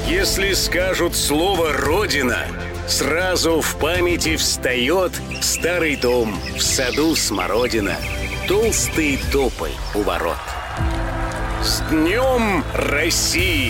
Если скажут слово «Родина», сразу в памяти встает старый дом, в саду смородина, толстые топы у ворот. С Днем России!